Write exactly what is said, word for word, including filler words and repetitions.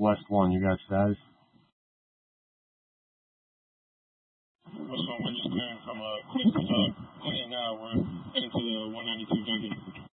West one, you got status? West one, we're just clearing from a quick uh, clearing now. We're heading to the one ninety-two Duncan.